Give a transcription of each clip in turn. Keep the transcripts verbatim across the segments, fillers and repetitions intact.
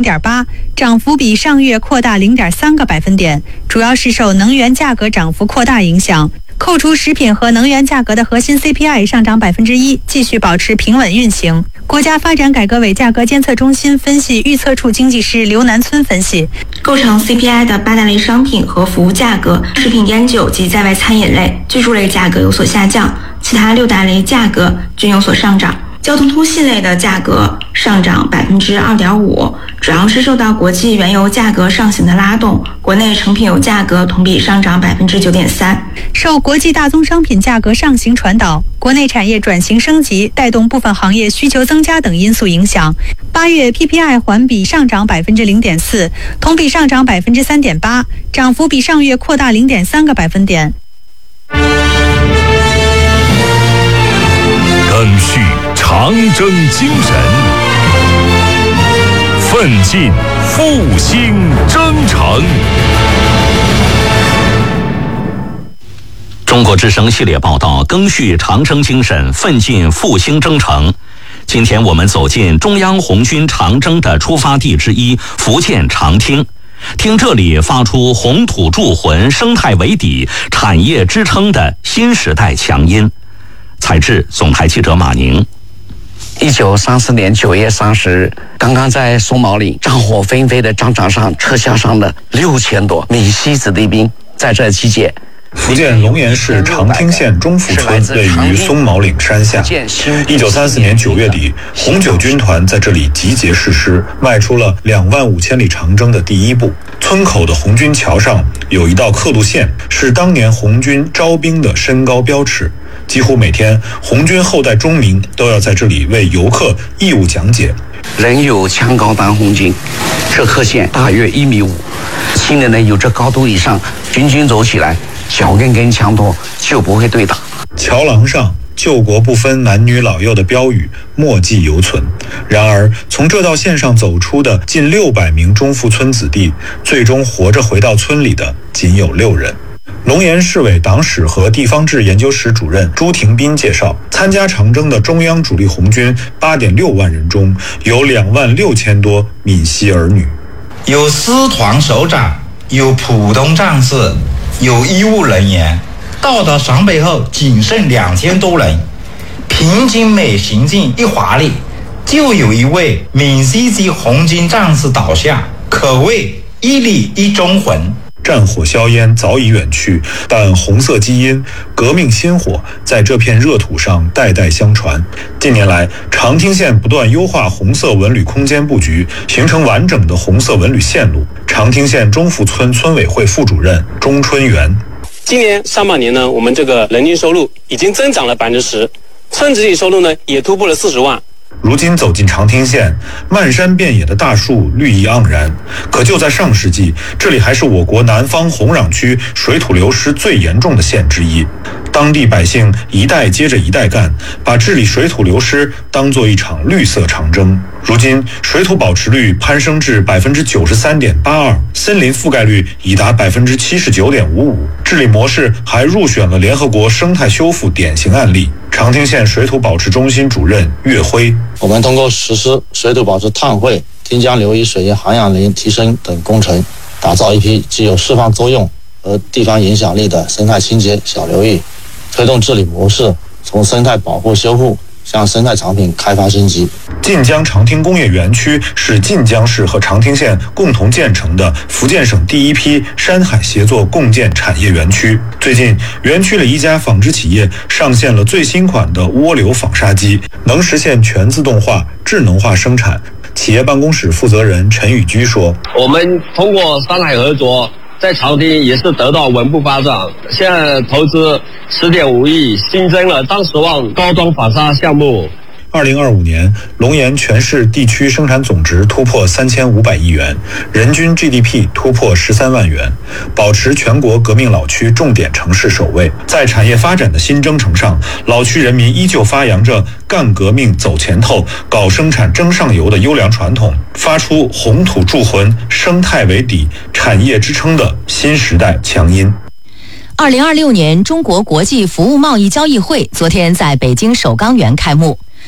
点八，涨幅比上月扩大零点三个百分点，主要是受能源价格涨幅扩大影响。扣除食品和能源价格的核心 C P I 上涨百分之一，继续保持平稳运行。国家发展改革委价格监测中心分析预测处经济师刘南村分析， 构成 C P I 的八大类商品和服务价格，食品烟酒及在外餐饮类、居住类价格有所下降，其他六大类价格均有所上涨。交通通信类的价格上涨百分之二点五，主要是受到国际原油价格上行的拉动，国内成品油价格同比上涨百分之九点三。 受国际大宗商品价格上行传导，国内产业转型升级，带动部分行业需求增加等因素影响，八月 P P I 环比上涨百分之零点四，同比上涨百分之三点八，涨幅比上月扩大零点三个百分点。 赓续长征精神，奋进复兴征程。 中国之声系列报道，赓续长征精神，奋进复兴征程。今天我们走进中央红军长征的出发地之一福建长汀，听这里发出红土铸魂、生态为底、产业支撑的新时代强音。采制总台记者马宁。 一九三四年九月三十日，刚刚在松毛岭战火纷飞的战场上撤下山的六千多闽西子弟兵，在这集结。 福建龙岩市长汀县中福村位于松毛岭山下。一九三四年九月底，红九军团在这里集结誓师，迈出了两万五千里长征的第一步。村口的红军桥上有一道刻度线，是当年红军招兵的身高标尺。几乎每天，红军后代中名都要在这里为游客义务讲解。 人有枪高当红军，这刻线大约一米五，新人呢有这高度以上，军军走起来，脚跟跟枪托就不会对打。 桥廊上救国不分男女老幼的标语墨迹犹存。然而，从这道线上走出的近六百名中福村子弟，最终活着回到村里的仅有六人。龙岩市委党史和地方志研究室主任朱廷斌介绍，参加长征的中央主力红军八点六万人中，有两万六千多闽西儿女， 有师团首长，有普通战士，有医务人员。到达陕北后，仅剩两千多人。平均每行进一华里，就有一位闽西籍红军战士倒下，可谓一里一忠魂。 战火硝烟早已远去，但红色基因、革命心火在这片热土上代代相传。近年来，长汀县不断优化红色文旅空间布局，形成完整的红色文旅线路。长汀县中福村村委会副主任钟春元， 今年上半年呢，我们这个人均收入已经增长了百分之十，村子里收入呢也突破了四十万。 如今走进长汀县，漫山遍野的大树绿意盎然。可就在上世纪，这里还是我国南方红壤区水土流失最严重的县之一。当地百姓一代接着一代干，把治理水土流失当作一场绿色长征。如今，水土保持率攀升至百分之九十三点八二，森林覆盖率已达百分之七十九点五五。治理模式还入选了联合国生态修复典型案例。长汀县水土保持中心主任岳辉， 我们通过实施水土保持碳汇、汀江流域水源涵养林提升等工程，打造一批具有示范作用和地方影响力的生态清洁小流域，推动治理模式从生态保护修复向生态产品开发升级。 晋江长汀工业园区是晋江市和长汀县共同建成的福建省第一批山海协作共建产业园区。最近，园区里一家纺织企业上线了最新款的涡流纺纱机，能实现全自动化、智能化生产。企业办公室负责人陈宇居说：“ 我们通过山海合作，在长汀也是得到稳步发展，现在投资十点五亿，新增了三十万高端纺纱项目。” 二零二五年，龙岩全市地区生产总值突破三千五百亿元，人均 G D P 突破十三万元，保持全国革命老区重点城市首位。在产业发展的新征程上，老区人民依旧发扬着干革命走前头、搞生产争上游的优良传统，发出红土铸魂、生态为底、产业支撑的新时代强音。 二零二六年中国国际服务贸易交易会昨天在北京首钢园开幕。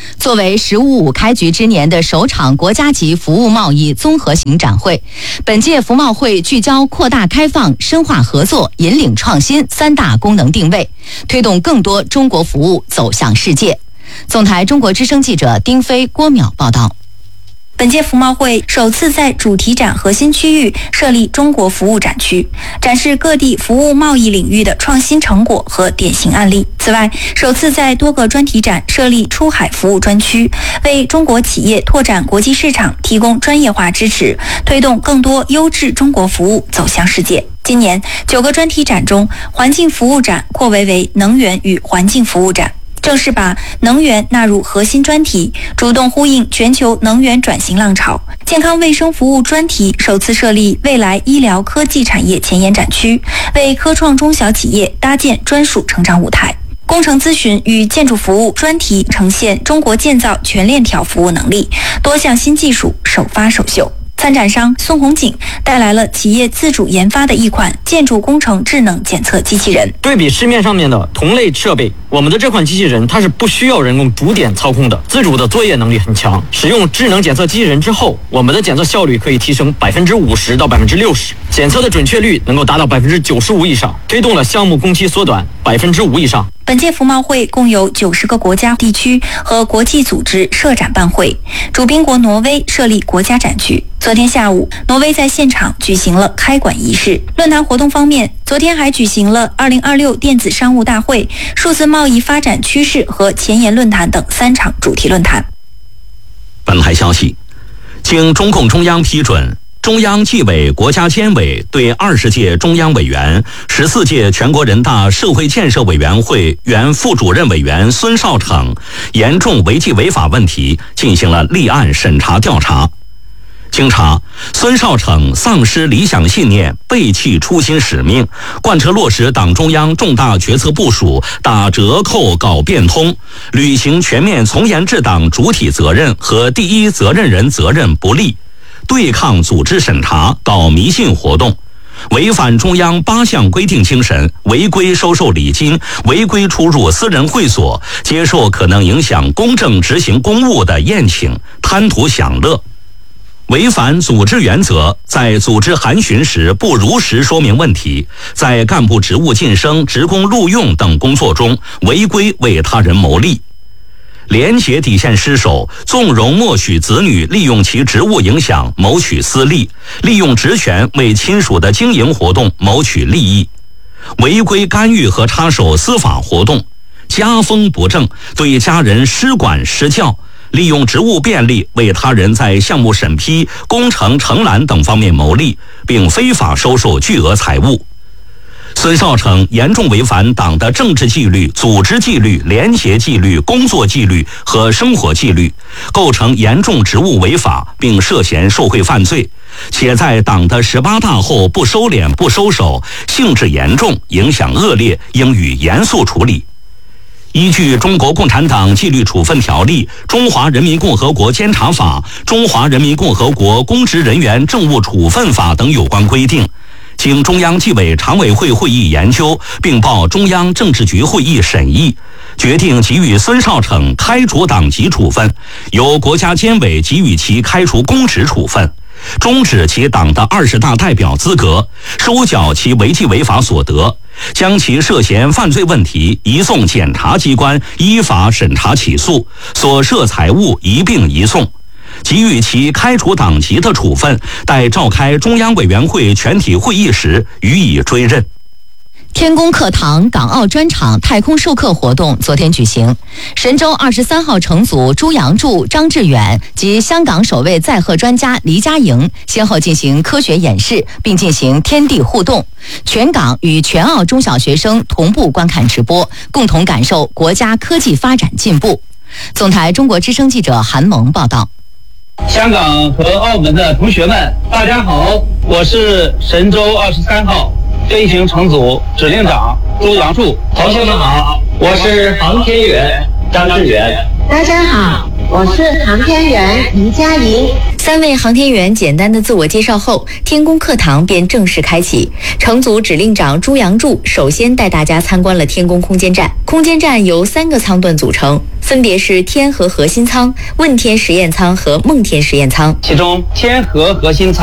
作为“十五五”开局之年的首场国家级服务贸易综合型展会，本届服贸会聚焦扩大开放、深化合作、引领创新三大功能定位，推动更多中国服务走向世界。总台中国之声记者丁飞、郭淼报道。 本届服贸会首次在主题展核心区域设立中国服务展区，展示各地服务贸易领域的创新成果和典型案例。此外，首次在多个专题展设立出海服务专区，为中国企业拓展国际市场提供专业化支持，推动更多优质中国服务走向世界。今年九个专题展中，环境服务展扩为为能源与环境服务展，正是把能源纳入核心专题，主动呼应全球能源转型浪潮。健康卫生服务专题首次设立未来医疗科技产业前沿展区，为科创中小企业搭建专属成长舞台。工程咨询与建筑服务专题呈现中国建造全链条服务能力，多项新技术首发首秀。参展商孙红景带来了企业自主研发的一款建筑工程智能检测机器人。 对比市面上面的同类设备，我们的这款机器人它是不需要人工主点操控的，自主的作业能力很强。使用智能检测机器人之后，我们的检测效率可以提升百分之五十到百分之六十，检测的准确率能够达到百分之九十五以上，推动了项目工期缩短百分之五以上。 本届服贸会共有九十个国家、地区和国际组织设展办会，主宾国挪威设立国家展区。昨天下午，挪威在现场举行了开馆仪式。论坛活动方面，昨天还举行了二零二六电子商务大会、数字贸易发展趋势和前沿论坛等三场主题论坛。 本台消息，经中共中央批准，中央纪委国家监委对二十届中央委员、十四届全国人大社会建设委员会原副主任委员孙少成严重违纪违法问题进行了立案审查调查。经查，孙少成丧失理想信念，背弃初心使命，贯彻落实党中央重大决策部署，打折扣搞变通，履行全面从严治党主体责任和第一责任人责任不力，对抗组织审查，搞迷信活动，违反中央八项规定精神，违规收受礼金，违规出入私人会所，接受可能影响公正执行公务的宴请，贪图享乐。违反组织原则，在组织函询时不如实说明问题，在干部职务晋升、职工录用等工作中违规为他人谋利，廉洁底线失守，纵容默许子女利用其职务影响谋取私利，利用职权为亲属的经营活动谋取利益，违规干预和插手司法活动，家风不正，对家人施管施教，利用职务便利为他人在项目审批、工程承揽等方面谋利，并非法收受巨额财物。孙少成严重违反党的政治纪律、组织纪律、廉洁纪律、工作纪律和生活纪律，构成严重职务违法，并涉嫌受贿犯罪，且在党的十八大后不收敛、不收手，性质严重，影响恶劣，应予严肃处理。依据《中国共产党纪律处分条例》、《中华人民共和国监察法》、《中华人民共和国公职人员政务处分法》等有关规定，经中央纪委常委会会议研究，并报中央政治局会议审议，决定给予孙少成开除党籍处分，由国家监委给予其开除公职处分，终止其党的二十大代表资格，收缴其违纪违法所得，将其涉嫌犯罪问题移送检察机关依法审查起诉，所涉财物一并移送，给予其开除党籍的处分，待召开中央委员会全体会议时予以追认。 天宫课堂港澳专场太空授课活动昨天举行，神舟二十三号乘组朱杨柱、张志远及香港首位载荷专家黎佳莹先后进行科学演示，并进行天地互动，全港与全澳中小学生同步观看直播，共同感受国家科技发展进步。总台中国之声记者韩萌报道。 香港和澳门的同学们，大家好，我是神舟二十三号飞行乘组指令长朱杨柱。同学们好，我是航天员张志远。 大家好， 我是航天员黎佳莹。 三位航天员简单的自我介绍后，天宫课堂便正式开启。乘组指令长朱阳柱首先带大家参观了天宫空间站。空间站由三个舱段组成，分别是天和核心舱、问天实验舱和梦天实验舱。 其中天和核心舱